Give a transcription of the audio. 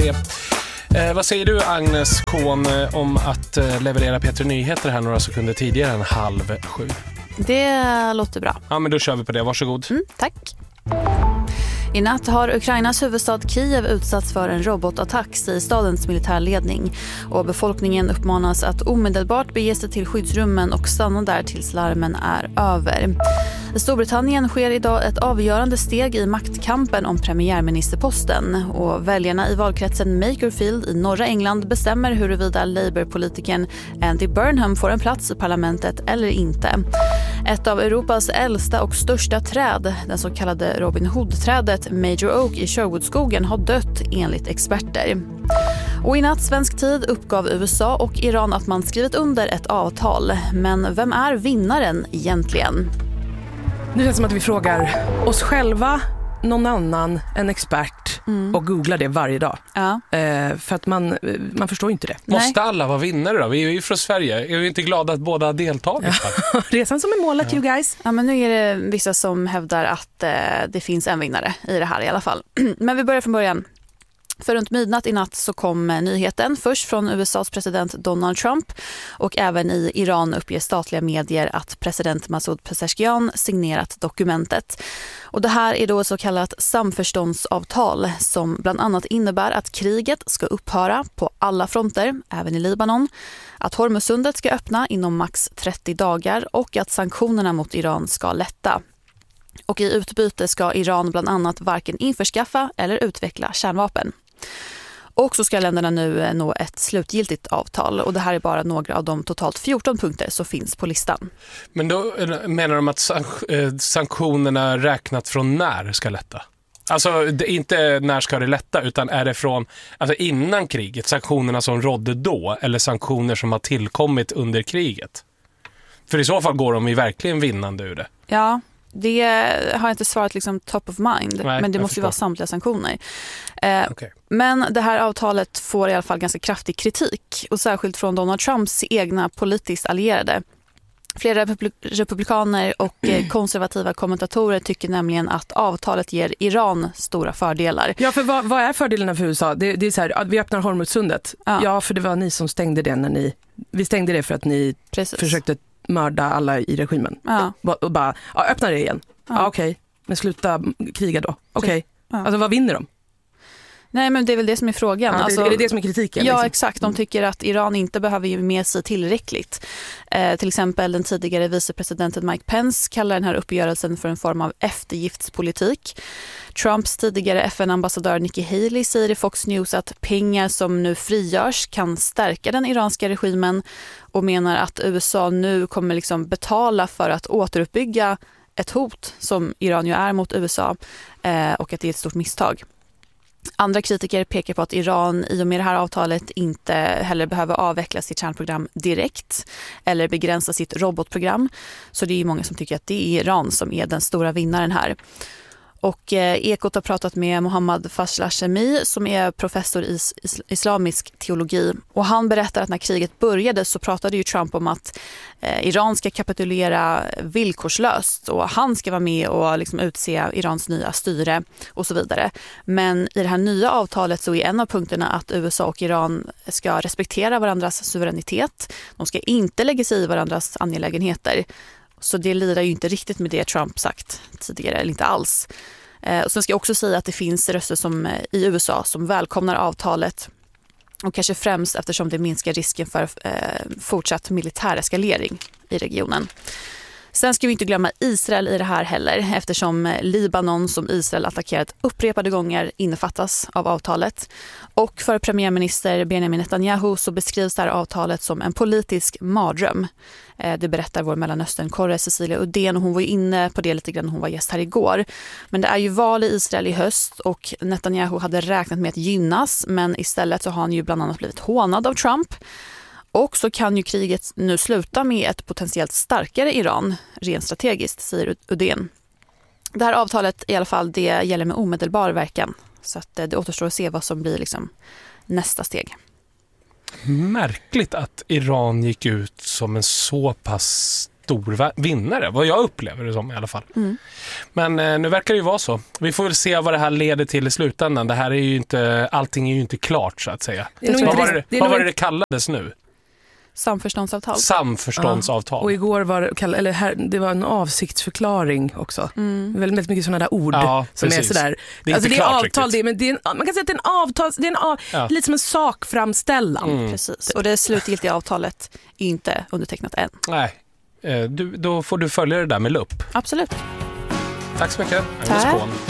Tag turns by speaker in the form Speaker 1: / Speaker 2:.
Speaker 1: det. Vad säger du, Agnes Kohn, om att leverera Peter Nyheter här några sekunder tidigare än 6:30?
Speaker 2: Det låter bra.
Speaker 1: Ja, men då kör vi på det. Varsågod.
Speaker 2: Tack. I natt har Ukrainas huvudstad Kiev utsatts för en robotattack, säger stadens militärledning. Och befolkningen uppmanas att omedelbart bege sig till skyddsrummen och stanna där tills larmen är över. I Storbritannien sker idag ett avgörande steg i maktkampen om premiärministerposten. Och väljarna i valkretsen Makerfield i norra England bestämmer huruvida Labour-politikern Andy Burnham får en plats i parlamentet eller inte. Ett av Europas äldsta och största träd, den så kallade Robin Hood-trädet Major Oak i Sherwoodskogen, har dött enligt experter. Och i natt svensk tid uppgav USA och Iran att man skrivit under ett avtal. Men vem är vinnaren egentligen?
Speaker 3: Det känns som att vi frågar oss själva, någon annan, en expert och googlar det varje dag.
Speaker 2: Ja.
Speaker 3: För att man förstår inte det.
Speaker 1: Måste alla vara vinnare då? Vi är ju från Sverige. Är vi inte glada att båda har deltagit?
Speaker 3: Ja. Resan som är målet, you guys.
Speaker 2: Ja, men nu är det vissa som hävdar att det finns en vinnare i det här i alla fall. Men vi börjar från början. För runt midnatt i natt så kom nyheten först från USAs president Donald Trump, och även i Iran uppger statliga medier att president Masoud Pezeshkian signerat dokumentet. Och det här är då så kallat samförståndsavtal som bland annat innebär att kriget ska upphöra på alla fronter, även i Libanon, att Hormuzsundet ska öppna inom max 30 dagar och att sanktionerna mot Iran ska lätta. Och i utbyte ska Iran bland annat varken införskaffa eller utveckla kärnvapen. Och så ska länderna nu nå ett slutgiltigt avtal, och det här är bara några av de totalt 14 punkter som finns på listan.
Speaker 1: Men då menar de att sanktionerna räknat från när ska lätta? Alltså inte när ska det lätta, utan är det från innan kriget, sanktionerna som rådde då, eller sanktioner som har tillkommit under kriget? För i så fall går de ju verkligen vinnande ur det.
Speaker 2: Ja, det har jag inte svarat liksom top of mind.
Speaker 1: Nej,
Speaker 2: men det måste ju vara samtliga sanktioner.
Speaker 1: Okay.
Speaker 2: Men det här avtalet får i alla fall ganska kraftig kritik. Och särskilt från Donald Trumps egna politiskt allierade. Flera republikaner och konservativa kommentatorer tycker nämligen att avtalet ger Iran stora fördelar.
Speaker 3: Ja, för vad är fördelarna för USA? Det är så här, att vi öppnar Hormuzsundet. Ja, för det var ni som stängde det vi stängde det för att ni försökte mörda alla i regimen. Ja. Och bara, öppna det igen. Ja, okej. Men sluta kriga då. Okej. Ja. Alltså vad vinner de?
Speaker 2: Nej, men det är väl det som är frågan.
Speaker 3: Ja,
Speaker 2: alltså,
Speaker 3: är det det som är kritiken?
Speaker 2: Ja,
Speaker 3: liksom?
Speaker 2: Exakt. De tycker att Iran inte behöver ge med sig tillräckligt. Till exempel den tidigare vicepresidenten Mike Pence kallar den här uppgörelsen för en form av eftergiftspolitik. Trumps tidigare FN-ambassadör Nikki Haley säger i Fox News att pengar som nu frigörs kan stärka den iranska regimen, och menar att USA nu kommer liksom betala för att återuppbygga ett hot som Iran ju är mot USA, och att det är ett stort misstag. Andra kritiker pekar på att Iran i och med det här avtalet inte heller behöver avveckla sitt kärnprogram direkt eller begränsa sitt robotprogram. Så det är många som tycker att det är Iran som är den stora vinnaren här. Och Ekot har pratat med Mohammad Fazlashemi som är professor i islamisk teologi. Och han berättar att när kriget började så pratade ju Trump om att Iran ska kapitulera villkorslöst och han ska vara med och liksom utse Irans nya styre och så vidare. Men i det här nya avtalet så är en av punkterna att USA och Iran ska respektera varandras suveränitet. De ska inte lägga sig i varandras angelägenheter. Så det lirar ju inte riktigt med det Trump sagt tidigare, eller inte alls. Och sen ska jag också säga att det finns röster som, i USA som välkomnar avtalet. Och kanske främst eftersom det minskar risken för fortsatt militär eskalering i regionen. Sen ska vi inte glömma Israel i det här heller, eftersom Libanon som Israel attackerat upprepade gånger innefattas av avtalet. Och för premiärminister Benjamin Netanyahu så beskrivs det här avtalet som en politisk mardröm. Det berättar vår Mellanöstern-korre Cecilia Uddén, och hon var ju inne på det lite grann när hon var gäst här igår. Men det är ju val i Israel i höst och Netanyahu hade räknat med att gynnas, men istället så har han ju bland annat blivit hånad av Trump. Och så kan ju kriget nu sluta med ett potentiellt starkare Iran, rent strategiskt, säger Uddén. Det här avtalet i alla fall, det gäller med omedelbar verkan. Så att det återstår att se vad som blir liksom nästa steg.
Speaker 1: Märkligt att Iran gick ut som en så pass stor vinnare, vad jag upplever det som i alla fall. Men nu verkar det ju vara så. Vi får väl se vad det här leder till i slutändan. Det här är ju inte, allting är ju inte klart så att säga. Vad var det kallades nu?
Speaker 2: Samförståndsavtal.
Speaker 1: Samförståndsavtal.
Speaker 3: Ja. Och igår det var en avsiktsförklaring också. Väldigt mycket sådana där ord som är sådär.
Speaker 1: Det är inte klart
Speaker 3: avtal, men man kan säga att det är en avtal, lite som en sakframställan.
Speaker 2: Precis. Och det slutgiltiga avtalet är inte undertecknat än.
Speaker 1: Nej. Då får du följa det där med lupp.
Speaker 2: Absolut.
Speaker 1: Tack så mycket.
Speaker 2: Tack.